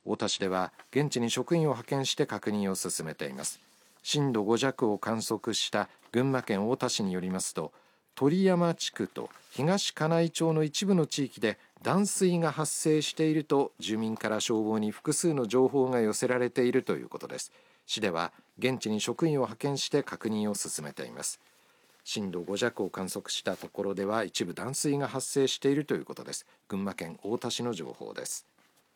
太田市では現地に職員を派遣して確認を進めています。震度5弱を観測した群馬県太田市によりますと、鳥山地区と東金井町の一部の地域で断水が発生していると住民から消防に複数の情報が寄せられているということです。市では現地に職員を派遣して確認を進めています。震度5弱を観測したところでは一部断水が発生しているということです。群馬県太田市の情報です。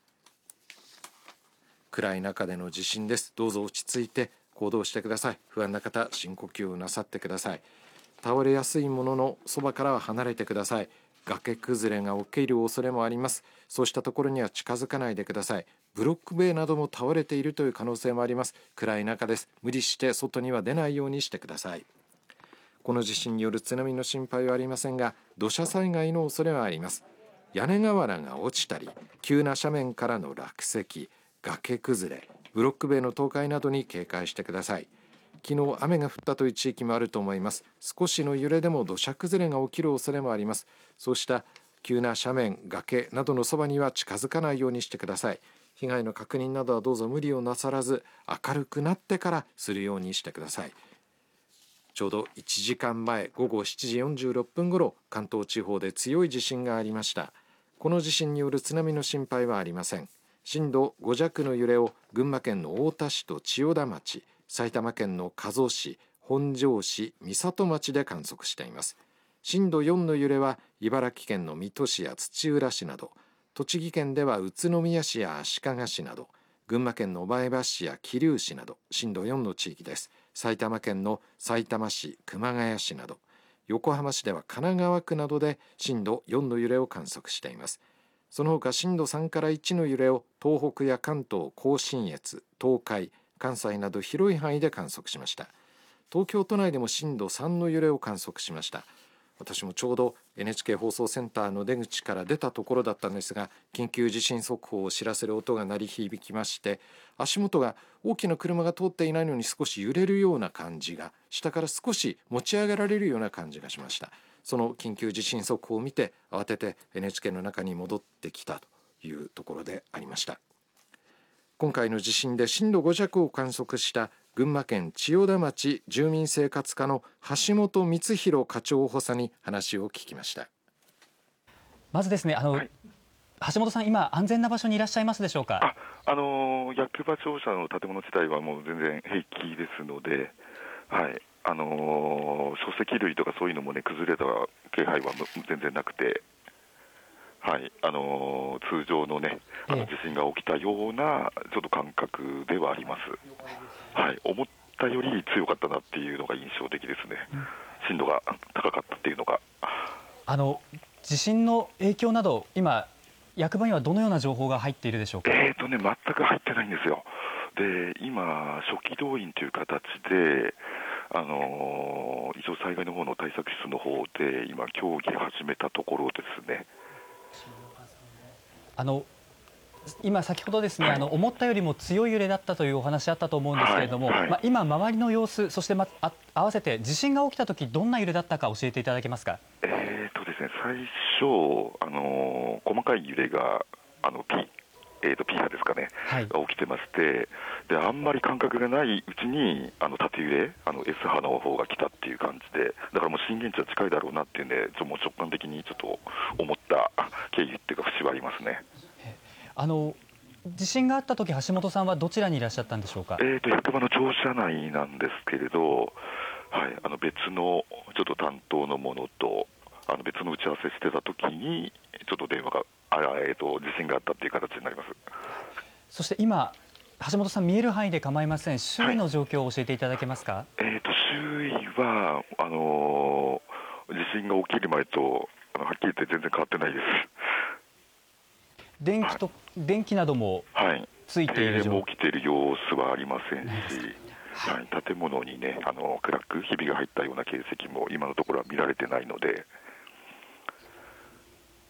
暗い中での地震です。どうぞ落ち着いて行動してください。不安な方、深呼吸をなさってください。倒れやすいもののそばからは離れてください。崖崩れが起きる恐れもあります。そうしたところには近づかないでください。ブロック塀なども倒れているという可能性もあります。暗い中です。無理して外には出ないようにしてください。この地震による津波の心配はありませんが、土砂災害の恐れはあります。屋根瓦が落ちたり、急な斜面からの落石、崖崩れ、ブロック塀の倒壊などに警戒してください。昨日雨が降ったという地域もあると思います。少しの揺れでも土砂崩れが起きる恐れもあります。そうした急な斜面、崖などのそばには近づかないようにしてください。被害の確認などはどうぞ無理をなさらず、明るくなってからするようにしてください。ちょうど1時間前、午後7時46分ごろ、関東地方で強い地震がありました。この地震による津波の心配はありません。震度5弱の揺れを群馬県の太田市と千代田町、埼玉県の加須市、本庄市、美里町で観測しています。震度4の揺れは茨城県の水戸市や土浦市など、栃木県では宇都宮市や足利市など、群馬県の前橋市や桐生市など震度4の地域です。埼玉県のさいたま市、熊谷市など、横浜市では神奈川区などで震度4の揺れを観測しています。その他震度3から1の揺れを東北や関東甲信越、東海、関西など広い範囲で観測しました。東京都内でも震度3の揺れを観測しました。私もちょうど NHK 放送センターの出口から出たところだったんですが、緊急地震速報を知らせる音が鳴り響きまして、足元が大きな車が通っていないのに少し揺れるような感じが、下から少し持ち上げられるような感じがしました。その緊急地震速報を見て慌てて NHK の中に戻ってきたというところでありました。今回の地震で震度5弱を観測した群馬県千代田町住民生活課の橋本光弘課長補佐に話を聞きました。 まずですね、はい、橋本さん、今安全な場所にいらっしゃいますでしょうか。 役場庁舎の建物自体はもう全然平気ですので、はい、書籍類とかそういうのもね、崩れた気配は全然なくて、はい、通常のね、地震が起きたようなちょっと感覚ではあります。はい、思ったより強かったなっていうのが印象的ですね。震度が高かったっていうのが。 地震の影響など、今役場にはどのような情報が入っているでしょうか。 全く入ってないんですよ。で、今初期動員という形で異常災害の方の対策室の方で今協議始めたところですね。 今先ほどですね、はい、思ったよりも強い揺れだったというお話あったと思うんですけれども、はいはい、今周りの様子、そして合わせて地震が起きたときどんな揺れだったか教えていただけますか。 ですね、最初細かい揺れがP 波ですかね、はい、起きてまして、であんまり感覚がないうちに縦揺れS 波の方が来たっていう感じで、だからもう震源地は近いだろうなっていうんで、もう直感的にちょっと思った経緯っていうか節はありますね。 地震があったとき、橋本さんはどちらにいらっしゃったんでしょうか。 役場の庁舎内なんですけれど、はい、別のちょっと担当のものと別の打ち合わせしてたときにちょっと電話が地震があったっていう形になります。 そして今橋本さん見える範囲で構いません、周囲の状況を教えていただけますか。 周囲は地震が起きる前とはっきり言って全然変わってないです。 電気などもついている停電も起きている様子はありませんし、はい、建物にね暗くひびが入ったような形跡も今のところは見られてないので、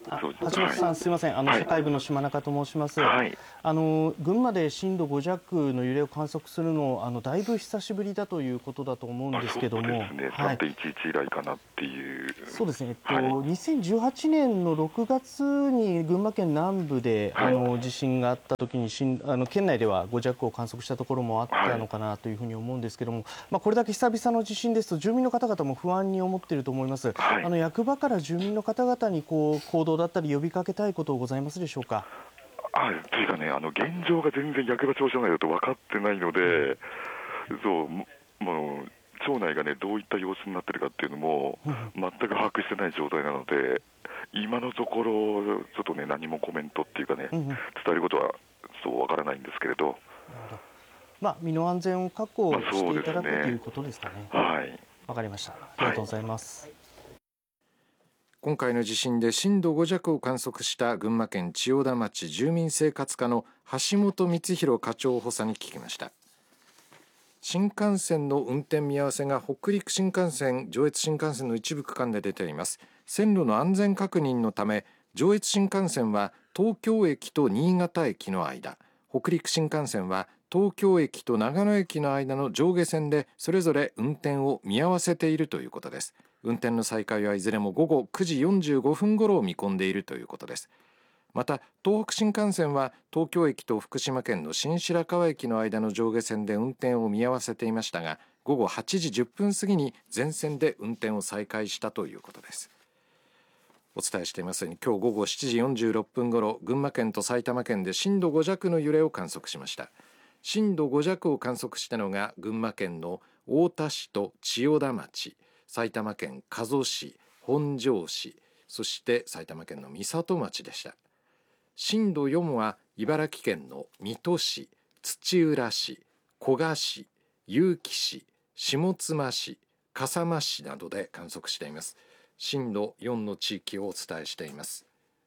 橋本さん、すみません、社会部の島中と申します。 はい、 群馬で震度5弱の揺れを観測するの、だいぶ久しぶりだということだと思うんですけども、 そうですね、3.11以来かなっていう。 そうですね、 はい、 2018年の6月に群馬県南部で地震があったときに県内では5弱を観測したところもあったのかなというふうに思うんですけども、これだけ久々の地震ですと住民の方々も不安に思っていると思います。 はい、 役場から住民の方々に行動だったり呼びかけたいことございますでしょうか。 というかね、現状が全然役場庁舎内だと分かってないので、もう町内がね、どういった様子になってるかっていうのも全く把握してない状態なので、今のところちょっとね、何もコメントっていうかね、伝えることはそう分からないんですけれど、 身の安全を確保していただくということですかね。 はい、 わかりました。ありがとうございます。 今回の地震で震度5弱を観測した群馬県千代田町住民生活課の橋本光弘課長補佐に聞きました。新幹線の運転見合わせが北陸新幹線、上越新幹線の一部区間で出ています。線路の安全確認のため、上越新幹線は東京駅と新潟駅の間、北陸新幹線は東京駅と長野駅の間の上下線でそれぞれ運転を見合わせているということです。運転の再開はいずれも午後9時45分頃を見込んでいるということです。また東北新幹線は東京駅と福島県の新白河駅の間の上下線で運転を見合わせていましたが、午後8時10分過ぎに全線で運転を再開したということです。お伝えしていますように、今日午後7時46分ごろ、群馬県と埼玉県で震度5弱の揺れを観測しました。震度5弱を観測したのが群馬県の太田市と千代田町、埼玉県加須市、本庄市、そして埼玉県の美里町でした。震度4は茨城県の水戸市、土浦市、古河市、結城市、下妻市、笠間市などで観測しています。震度4の地域をお伝えしています。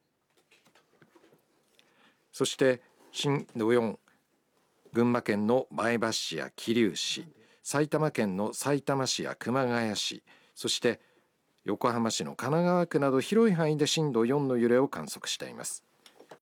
そして震度4、群馬県の前橋市や桐生市、埼玉県のさいたま市や熊谷市、そして横浜市の神奈川区など広い範囲で震度4の揺れを観測しています。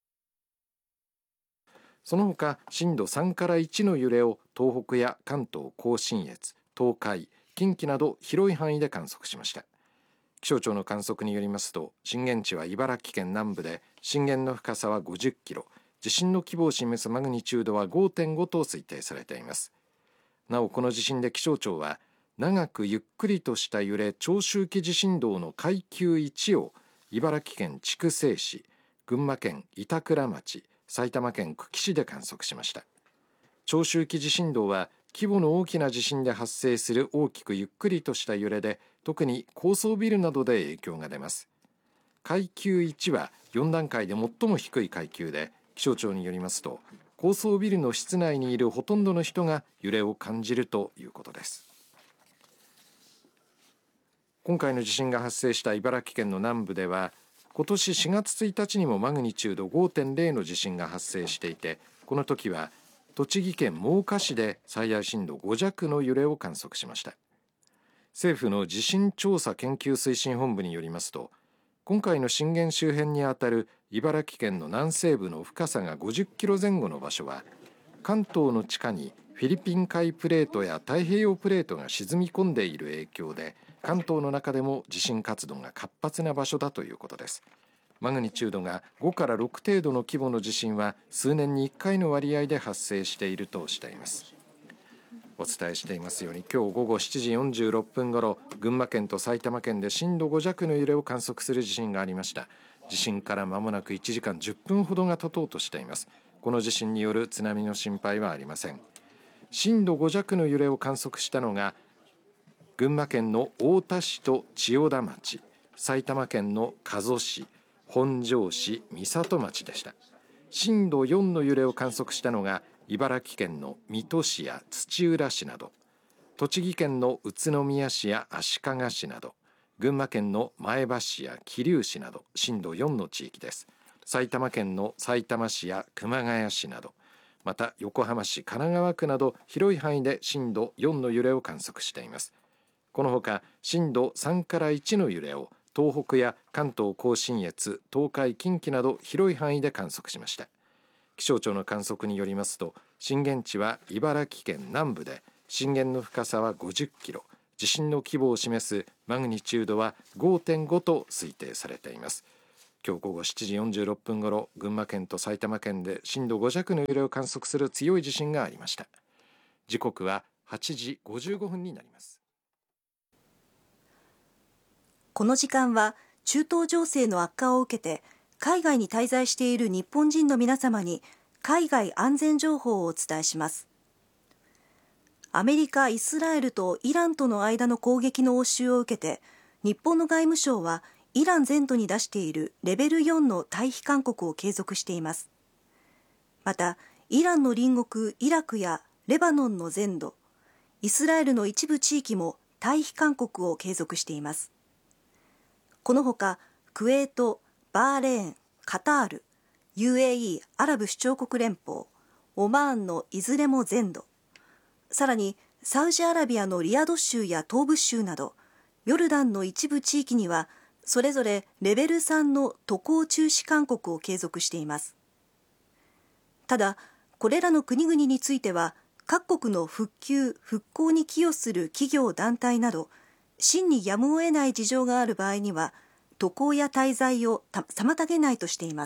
その他震度3から1の揺れを東北や関東甲信越、東海、近畿など広い範囲で観測しました。気象庁の観測によりますと、震源地は茨城県南部で震源の深さは50キロ、地震の規模を示すマグニチュードは 5.5 と推定されています。なおこの地震で気象庁は長くゆっくりとした揺れ長周期地震動の階級1を茨城県筑西市、群馬県板倉町、埼玉県久喜市で観測しました。長周期地震動は規模の大きな地震で発生する大きくゆっくりとした揺れで、特に高層ビルなどで影響が出ます。階級1は4段階で最も低い階級で、気象庁によりますと高層ビルの室内にいるほとんどの人が揺れを感じるということです。今回の地震が発生した茨城県の南部では今年4月1日にもマグニチュード 5.0 の地震が発生していて、この時は栃木県真岡市で最大震度5弱の揺れを観測しました。政府の地震調査研究推進本部によりますと、今回の震源周辺にあたる茨城県の南西部の深さが50キロ前後の場所は、関東の地下にフィリピン海プレートや太平洋プレートが沈み込んでいる影響で、関東の中でも地震活動が活発な場所だということです。マグニチュードが5から6程度の規模の地震は数年に1回の割合で発生しているとしています。お伝えしていますように、今日午後7時46分ごろ、群馬県と埼玉県で震度5弱の揺れを観測する地震がありました。地震から間もなく1時間10分ほどが経とうとしています。この地震による津波の心配はありません。震度5弱の揺れを観測したのが群馬県の太田市と千代田町、埼玉県の加須市、本庄市、美里町でした。震度4の揺れを観測したのが茨城県の水戸市や土浦市など、栃木県の宇都宮市や足利市など、群馬県の前橋市や桐生市など震度4の地域です。埼玉県のさいたま市や熊谷市など、また横浜市、神奈川区など広い範囲で震度4の揺れを観測しています。このほか震度3から1の揺れを東北や関東甲信越、東海、近畿など広い範囲で観測しました。気象庁の観測によりますと、震源地は茨城県南部で、震源の深さは50キロ、地震の規模を示すマグニチュードは 5.5 と推定されています。今日午後7時46分ごろ、群馬県と埼玉県で震度5弱の揺れを観測する強い地震がありました。時刻は8時55分になります。 この時間は中東情勢の悪化を受けて海外に滞在している日本人の皆様に海外安全情報をお伝えします。アメリカ、イスラエルとイランとの間の攻撃の応酬を受けて、日本の外務省はイラン全土に出しているレベル4の退避勧告を継続しています。また、イランの隣国イラクやレバノンの全土、イスラエルの一部地域も退避勧告を継続しています。このほか、クウェート、バーレーン、カタール、UAE アラブ首長国連邦、オマーンのいずれも全土、さらにサウジアラビアのリヤド州や東部州など、ヨルダンの一部地域には、それぞれレベル3の渡航中止勧告を継続しています。ただ、これらの国々については、各国の復旧・復興に寄与する企業団体など、真にやむを得ない事情がある場合には、渡航や滞在を妨げないとしています。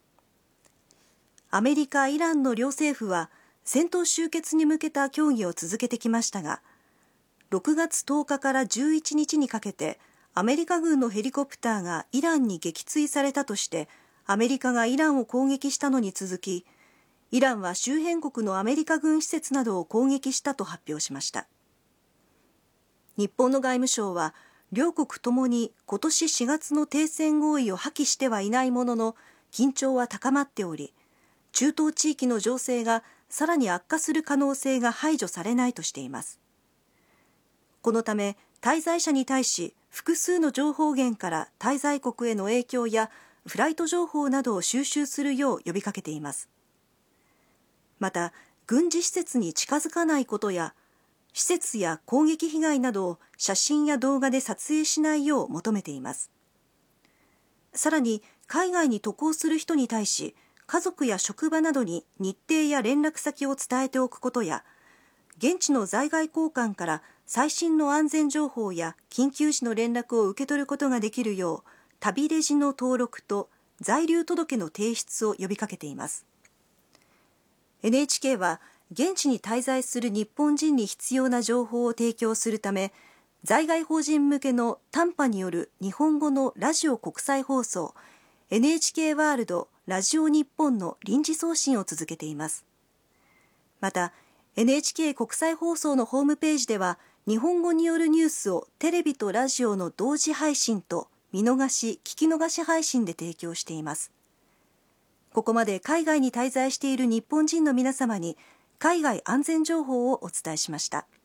アメリカ、イランの両政府は、戦闘終結に向けた協議を続けてきましたが、6月10日から11日にかけて、アメリカ軍のヘリコプターがイランに撃墜されたとして、アメリカがイランを攻撃したのに続き、イランは周辺国のアメリカ軍施設などを攻撃したと発表しました。日本の外務省は、両国ともに今年4月の停戦合意を破棄してはいないものの、緊張は高まっており、中東地域の情勢がさらに悪化する可能性が排除されないとしています。このため、滞在者に対し、複数の情報源から滞在国への影響やフライト情報などを収集するよう呼びかけています。また、軍事施設に近づかないことや、施設や攻撃被害などを写真や動画で撮影しないよう求めています。さらに、海外に渡航する人に対し、家族や職場などに日程や連絡先を伝えておくことや、現地の在外公館から最新の安全情報や緊急時の連絡を受け取ることができるよう、旅レジの登録と在留届の提出を呼びかけています。NHK は、現地に滞在する日本人に必要な情報を提供するため、在外邦人向けの短波による日本語のラジオ国際放送 NHK ワールドラジオ日本の臨時送信を続けています。また、NHK 国際放送のホームページでは、日本語によるニュースをテレビとラジオの同時配信と見逃し・聞き逃し配信で提供しています。ここまで海外に滞在している日本人の皆様に海外安全情報をお伝えしました。